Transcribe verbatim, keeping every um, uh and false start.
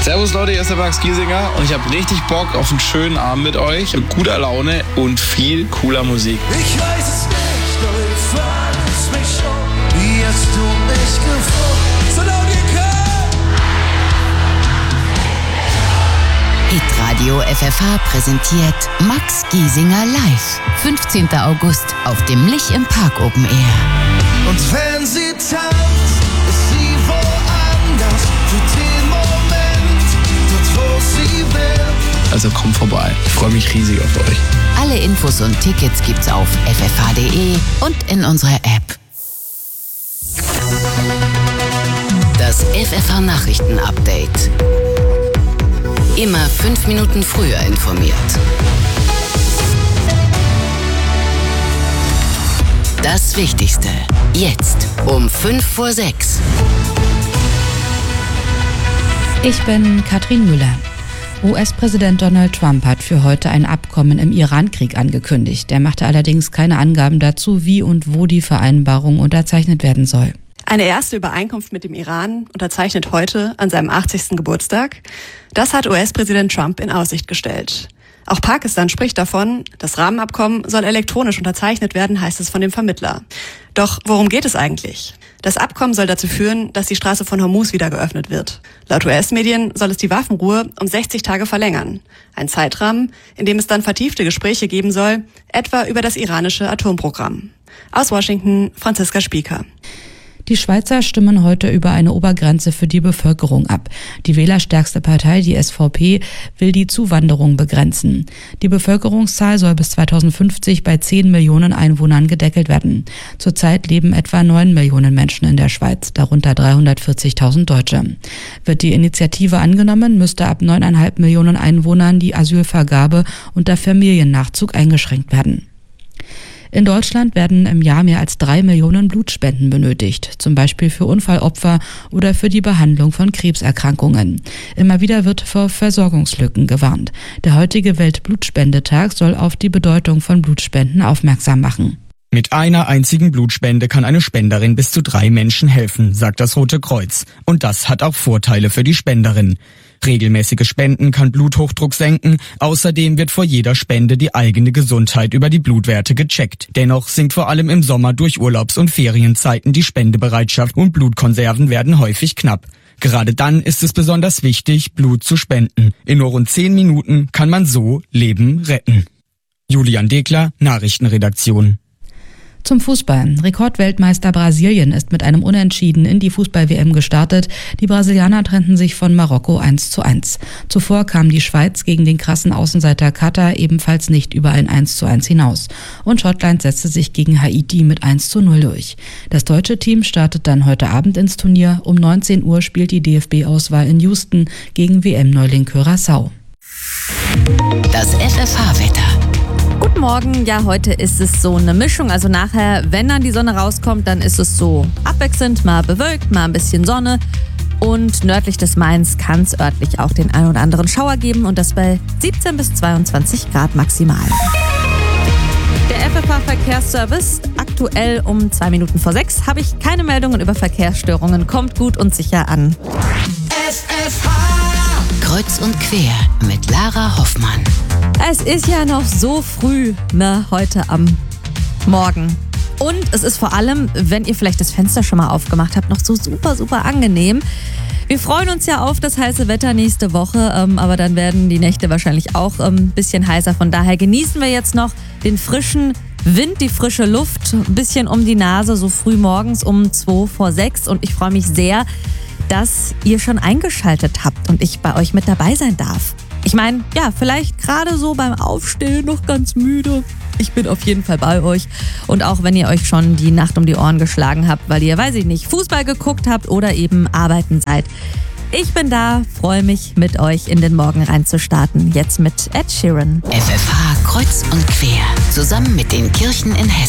Servus Leute, hier ist der Max Giesinger und ich habe richtig Bock auf einen schönen Abend mit euch, mit guter Laune und viel cooler Musik. Ich weiß es nicht, doch ich frage es mich schon. Wie hast du mich gefunden? So laut ihr könnt! Hitradio F F H präsentiert Max Giesinger live. fünfzehnten August auf dem Lich im Park Open Air. Und wenn sie tanzt, ist sie woanders. Für den Moment, dort wo sie will. Also kommt vorbei, ich freue mich riesig auf euch. Alle Infos und Tickets gibt's auf f f h punkt d e und in unserer App. Das F F H Nachrichten-Update. Immer fünf Minuten früher informiert. Das Wichtigste. Jetzt um fünf vor sechs. Ich bin Katrin Müller. U S-Präsident Donald Trump hat für heute ein Abkommen im Iran-Krieg angekündigt. Er machte allerdings keine Angaben dazu, wie und wo die Vereinbarung unterzeichnet werden soll. Eine erste Übereinkunft mit dem Iran unterzeichnet heute an seinem achtzigsten Geburtstag. Das hat U S-Präsident Trump in Aussicht gestellt. Auch Pakistan spricht davon, das Rahmenabkommen soll elektronisch unterzeichnet werden, heißt es von dem Vermittler. Doch worum geht es eigentlich? Das Abkommen soll dazu führen, dass die Straße von Hormuz wieder geöffnet wird. Laut U S-Medien soll es die Waffenruhe um sechzig Tage verlängern. Ein Zeitrahmen, in dem es dann vertiefte Gespräche geben soll, etwa über das iranische Atomprogramm. Aus Washington, Franziska Spieker. Die Schweizer stimmen heute über eine Obergrenze für die Bevölkerung ab. Die wählerstärkste Partei, die S V P, will die Zuwanderung begrenzen. Die Bevölkerungszahl soll bis zweitausendfünfzig bei zehn Millionen Einwohnern gedeckelt werden. Zurzeit leben etwa neun Millionen Menschen in der Schweiz, darunter dreihundertvierzigtausend Deutsche. Wird die Initiative angenommen, müsste ab neun Komma fünf Millionen Einwohnern die Asylvergabe unter Familiennachzug eingeschränkt werden. In Deutschland werden im Jahr mehr als drei Millionen Blutspenden benötigt, zum Beispiel für Unfallopfer oder für die Behandlung von Krebserkrankungen. Immer wieder wird vor Versorgungslücken gewarnt. Der heutige Weltblutspendetag soll auf die Bedeutung von Blutspenden aufmerksam machen. Mit einer einzigen Blutspende kann eine Spenderin bis zu drei Menschen helfen, sagt das Rote Kreuz. Und das hat auch Vorteile für die Spenderin. Regelmäßige Spenden kann Bluthochdruck senken. Außerdem wird vor jeder Spende die eigene Gesundheit über die Blutwerte gecheckt. Dennoch sinkt vor allem im Sommer durch Urlaubs- und Ferienzeiten die Spendebereitschaft und Blutkonserven werden häufig knapp. Gerade dann ist es besonders wichtig, Blut zu spenden. In nur rund zehn Minuten kann man so Leben retten. Julian Dekler, Nachrichtenredaktion. Zum Fußball. Rekordweltmeister Brasilien ist mit einem Unentschieden in die Fußball-W M gestartet. Die Brasilianer trennten sich von Marokko eins zu eins. Zuvor kam die Schweiz gegen den krassen Außenseiter Katar ebenfalls nicht über ein eins zu eins hinaus. Und Schottland setzte sich gegen Haiti mit eins zu null durch. Das deutsche Team startet dann heute Abend ins Turnier. Um neunzehn Uhr spielt die D F B-Auswahl in Houston gegen W M-Neuling Curaçao. Das F F H-Wetter. Guten Morgen, ja, heute ist es so eine Mischung, also nachher, wenn dann die Sonne rauskommt, dann ist es so abwechselnd, mal bewölkt, mal ein bisschen Sonne und nördlich des Mains kann es örtlich auch den ein oder anderen Schauer geben und das bei siebzehn bis zweiundzwanzig Grad maximal. Der F F H-Verkehrsservice, aktuell um zwei Minuten vor sechs, habe ich keine Meldungen über Verkehrsstörungen, kommt gut und sicher an. F F H Kreuz und quer mit Lara Hoffmann. Es ist ja noch so früh, ne, heute am Morgen. Und es ist vor allem, wenn ihr vielleicht das Fenster schon mal aufgemacht habt, noch so super, super angenehm. Wir freuen uns ja auf das heiße Wetter nächste Woche, ähm, aber dann werden die Nächte wahrscheinlich auch ein ähm, bisschen heißer. Von daher genießen wir jetzt noch den frischen Wind, die frische Luft, ein bisschen um die Nase, so früh morgens um zwei vor sechs. Und ich freue mich sehr, dass ihr schon eingeschaltet habt und ich bei euch mit dabei sein darf. Ich meine, ja, vielleicht gerade so beim Aufstehen noch ganz müde. Ich bin auf jeden Fall bei euch. Und auch wenn ihr euch schon die Nacht um die Ohren geschlagen habt, weil ihr, weiß ich nicht, Fußball geguckt habt oder eben arbeiten seid. Ich bin da, freue mich, mit euch in den Morgen reinzustarten. Jetzt mit Ed Sheeran. F F H Kreuz und quer. Zusammen mit den Kirchen in Hessen.